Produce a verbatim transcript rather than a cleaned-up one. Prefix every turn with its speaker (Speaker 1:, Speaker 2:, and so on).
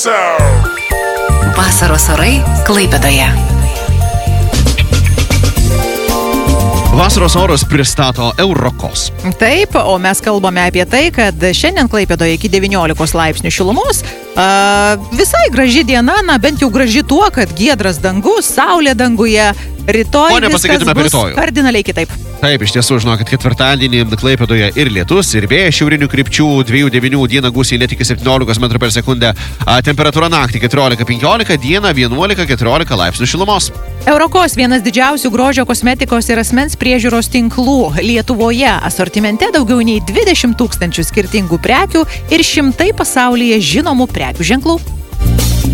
Speaker 1: Vasaros orai Klaipėdoje.
Speaker 2: Vasaros orus pristato Eurokos.
Speaker 3: Taip, o mes kalbame apie tai, kad šiandien Klaipėdoje iki devyniolikos laipsnių šilumos. A, visai graži diena, na bent jau graži tuo, kad giedras dangus, saulė danguje. Rytoj viskas bus
Speaker 2: rytojų.
Speaker 3: Kardinaliai kitaip.
Speaker 2: Taip, iš tiesų, žinokit, ketvirtadienį Klaipėdoje ir lietus, ir vėjas šiaurinių krypčių, dviejų devynių dieną gūsiai net iki septyniolikos metrų per sekundę. A, temperatūra naktį keturiolika penkiolika, dieną vienuolika keturiolika laipsnių šilumos.
Speaker 3: Eurokos vienas didžiausių grožio kosmetikos ir asmens priežiūros tinklų Lietuvoje. Asortimente daugiau nei dvidešimt tūkstančių skirtingų prekių ir šimtai pasaulyje žinomų prekių ženklų.